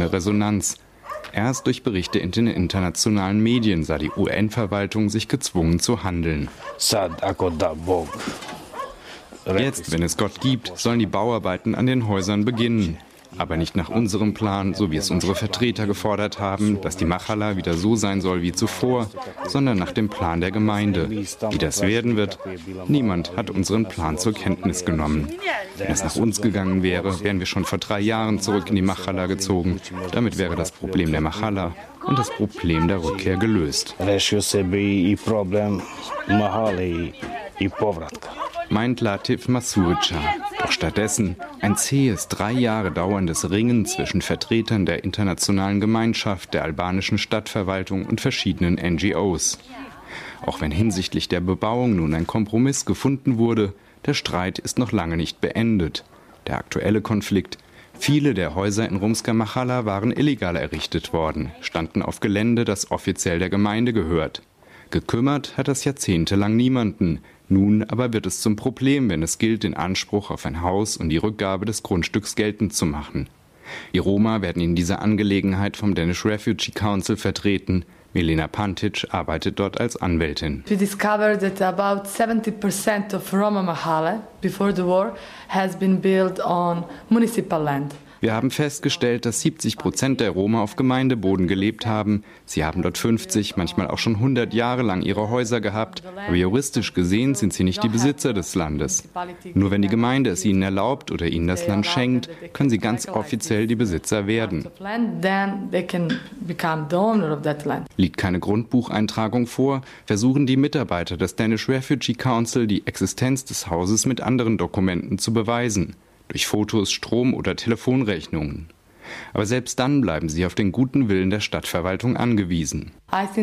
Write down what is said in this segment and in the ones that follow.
keine Resonanz. Erst durch Berichte in den internationalen Medien sah die UN-Verwaltung sich gezwungen zu handeln. Jetzt, wenn es Gott gibt, sollen die Bauarbeiten an den Häusern beginnen. Aber nicht nach unserem Plan, so wie es unsere Vertreter gefordert haben, dass die Machala wieder so sein soll wie zuvor, sondern nach dem Plan der Gemeinde. Wie das werden wird, niemand hat unseren Plan zur Kenntnis genommen. Wenn es nach uns gegangen wäre, wären wir schon vor 3 Jahren zurück in die Machala gezogen. Damit wäre das Problem der Machala und das Problem der Rückkehr gelöst. Meint Latif Masurica. Doch stattdessen ein zähes, 3 Jahre dauerndes Ringen zwischen Vertretern der internationalen Gemeinschaft, der albanischen Stadtverwaltung und verschiedenen NGOs. Auch wenn hinsichtlich der Bebauung nun ein Kompromiss gefunden wurde, der Streit ist noch lange nicht beendet. Der aktuelle Konflikt: Viele der Häuser in Rumska Machala waren illegal errichtet worden, standen auf Gelände, das offiziell der Gemeinde gehört. Gekümmert hat das jahrzehntelang niemanden. Nun aber wird es zum Problem, wenn es gilt, den Anspruch auf ein Haus und die Rückgabe des Grundstücks geltend zu machen. Die Roma werden in dieser Angelegenheit vom Danish Refugee Council vertreten. Milena Pantic arbeitet dort als Anwältin. We discovered that about 70% of Roma Machala before the war has been built on municipal land. Wir haben festgestellt, dass 70% der Roma auf Gemeindeboden gelebt haben. Sie haben dort 50, manchmal auch schon 100 Jahre lang ihre Häuser gehabt. Aber juristisch gesehen sind sie nicht die Besitzer des Landes. Nur wenn die Gemeinde es ihnen erlaubt oder ihnen das Land schenkt, können sie ganz offiziell die Besitzer werden. Liegt keine Grundbucheintragung vor, versuchen die Mitarbeiter des Danish Refugee Council die Existenz des Hauses mit anderen Dokumenten zu beweisen. Durch Fotos, Strom- oder Telefonrechnungen. Aber selbst dann bleiben sie auf den guten Willen der Stadtverwaltung angewiesen.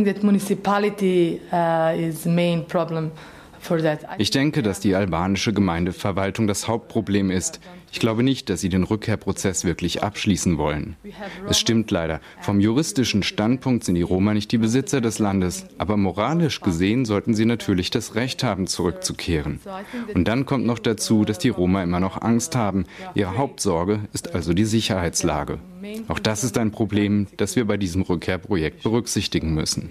Ich denke, dass die albanische Gemeindeverwaltung das Hauptproblem ist. Ich glaube nicht, dass sie den Rückkehrprozess wirklich abschließen wollen. Es stimmt leider, vom juristischen Standpunkt sind die Roma nicht die Besitzer des Landes, aber moralisch gesehen sollten sie natürlich das Recht haben, zurückzukehren. Und dann kommt noch dazu, dass die Roma immer noch Angst haben. Ihre Hauptsorge ist also die Sicherheitslage. Auch das ist ein Problem, das wir bei diesem Rückkehrprojekt berücksichtigen müssen.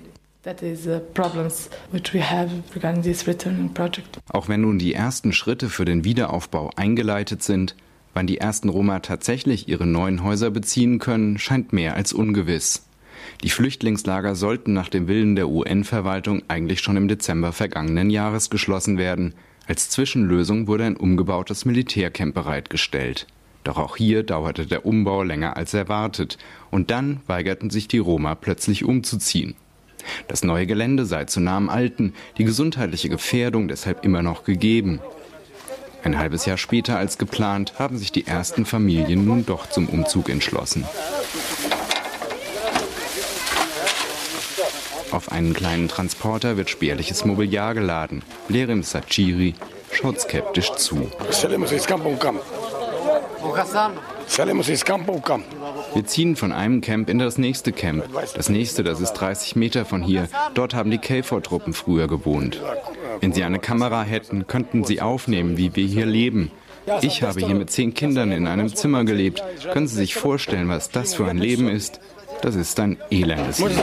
Auch wenn nun die ersten Schritte für den Wiederaufbau eingeleitet sind, wann die ersten Roma tatsächlich ihre neuen Häuser beziehen können, scheint mehr als ungewiss. Die Flüchtlingslager sollten nach dem Willen der UN-Verwaltung eigentlich schon im Dezember vergangenen Jahres geschlossen werden. Als Zwischenlösung wurde ein umgebautes Militärcamp bereitgestellt. Doch auch hier dauerte der Umbau länger als erwartet. Und dann weigerten sich die Roma plötzlich umzuziehen. Das neue Gelände sei zu nah am alten, die gesundheitliche Gefährdung deshalb immer noch gegeben. Ein halbes Jahr später als geplant haben sich die ersten Familien nun doch zum Umzug entschlossen. Auf einen kleinen Transporter wird spärliches Mobiliar geladen. Lerim Sachiri schaut skeptisch zu. Wir ziehen von einem Camp in das nächste Camp. Das nächste, das ist 30 Meter von hier. Dort haben die KFOR-Truppen früher gewohnt. Wenn Sie eine Kamera hätten, könnten Sie aufnehmen, wie wir hier leben. Ich habe hier mit 10 Kindern in einem Zimmer gelebt. Können Sie sich vorstellen, was das für ein Leben ist? Das ist ein elendes Leben.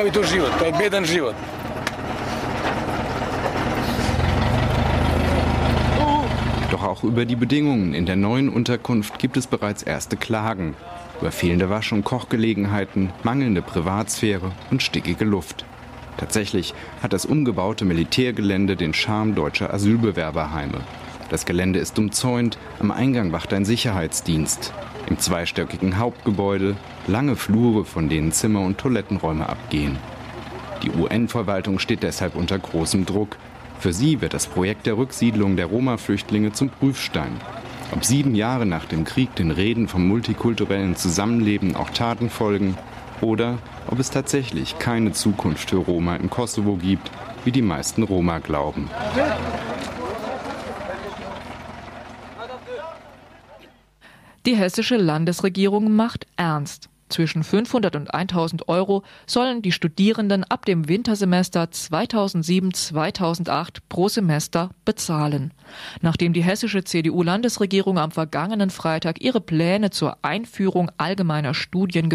Doch auch über die Bedingungen in der neuen Unterkunft gibt es bereits erste Klagen. Über fehlende Wasch- und Kochgelegenheiten, mangelnde Privatsphäre und stickige Luft. Tatsächlich hat das umgebaute Militärgelände den Charme deutscher Asylbewerberheime. Das Gelände ist umzäunt, am Eingang wacht ein Sicherheitsdienst. Im zweistöckigen Hauptgebäude lange Flure, von denen Zimmer- und Toilettenräume abgehen. Die UN-Verwaltung steht deshalb unter großem Druck. Für sie wird das Projekt der Rücksiedlung der Roma-Flüchtlinge zum Prüfstein. Ob 7 Jahre nach dem Krieg den Reden vom multikulturellen Zusammenleben auch Taten folgen oder ob es tatsächlich keine Zukunft für Roma im Kosovo gibt, wie die meisten Roma glauben. Die hessische Landesregierung macht ernst. Zwischen 500 und 1.000 Euro sollen die Studierenden ab dem Wintersemester 2007/2008 pro Semester bezahlen. Nachdem die hessische CDU-Landesregierung am vergangenen Freitag ihre Pläne zur Einführung allgemeiner